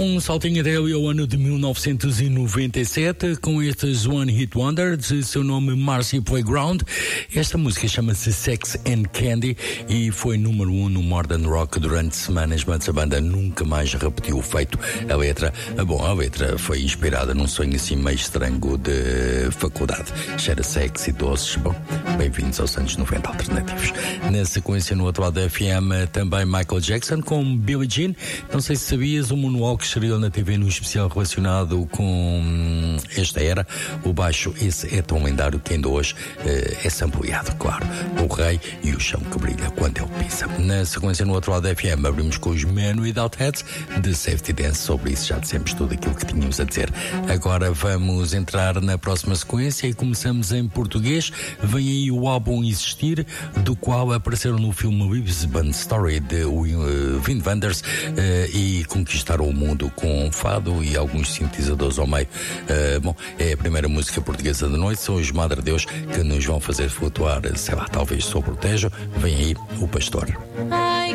Um saltinho até ao ano de 1997 com estes One Hit Wonders, seu nome Marcy Playground. Esta música chama-se Sex and Candy e foi número 1 no Modern Rock durante semanas, mas a banda nunca mais repetiu o feito. A letra foi inspirada num sonho assim meio estranho de faculdade. Cheira sexy e doces. Bom, bem-vindos aos anos 90 alternativos. Na sequência, no outro lado da FM, também Michael Jackson com Billie Jean. Não sei se sabias, o Moonwalk estreou na TV num especial relacionado com esta era. O baixo, esse é tão lendário que ainda hoje é sampleado, claro. O rei e o chão que brilha quando ele pisa. Na sequência, no outro lado da FM, abrimos com os Men Without Heads de Safety Dance. Sobre isso já dissemos tudo aquilo que tínhamos a dizer. Agora vamos entrar na próxima sequência e começamos em português. Vem aí o álbum Existir, do qual apareceram no filme Lisbon Story de Wim Wenders e conquistaram o mundo com fado e alguns sintetizadores ao meio. Bom, é a primeira música portuguesa da noite. São os Madre Deus que nos vão fazer flutuar, sei lá, talvez sobre o Tejo. Vem aí o Pastor.